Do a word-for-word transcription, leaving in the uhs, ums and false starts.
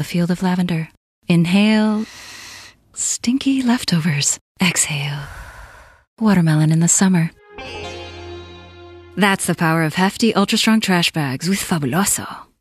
A field of lavender. Inhale. Stinky leftovers. Exhale. Watermelon in the summer. That's the power of hefty, ultra-strong trash bags with Fabuloso.